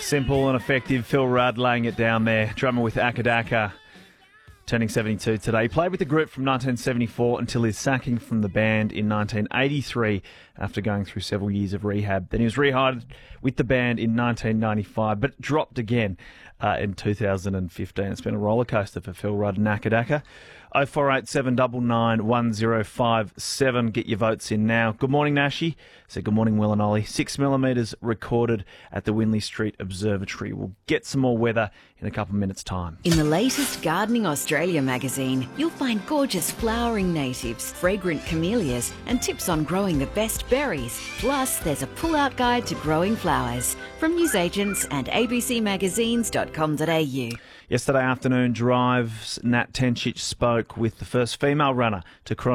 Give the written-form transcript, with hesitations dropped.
Simple and effective. Phil Rudd laying it down there. Drummer with Akadaka, turning 72 today. He played with the group from 1974 until his sacking from the band in 1983 after going through several years of rehab. Then he was rehired with the band in 1995, but dropped again in 2015. It's been a roller coaster for Phil Rudd and Akadaka. 0487 99 1057. Get your votes in now. Good morning, Nashi. So good morning, Will and Ollie. 6mm recorded at the Winley Street Observatory. We'll get some more weather in a couple of minutes' time. In the latest Gardening Australia magazine, you'll find gorgeous flowering natives, fragrant camellias, and tips on growing the best berries. Plus, there's a pull-out guide to growing flowers from newsagents and abcmagazines.com.au. Yesterday afternoon, Drive's Nat Tencic spoke with the first female runner to cross